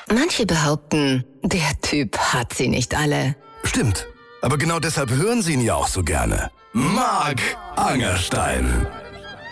Manche behaupten, der Typ hat sie nicht alle. Stimmt. Aber genau deshalb hören Sie ihn ja auch so gerne. Marc Angerstein.